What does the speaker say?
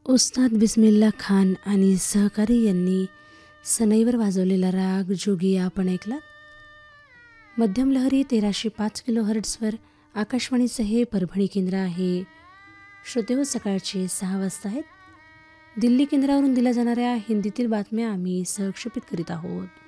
उस्ताद बिस्मिल्ला खान आणि सहकारी यांनी सनईवर वाजवलेला राग जोगिया आपण ऐकला. मध्यम लहरी 1305 किलोहर्ट्झवर आकाशवाणीचं हे परभणी केंद्र आहे. श्रोतेहो, सकाळचे 6 वाजता आहेत. दिल्ली केंद्रावरून दिल्या जाणाऱ्या हिंदीतील बातम्या आम्ही सहक्षेपित करीत आहोत.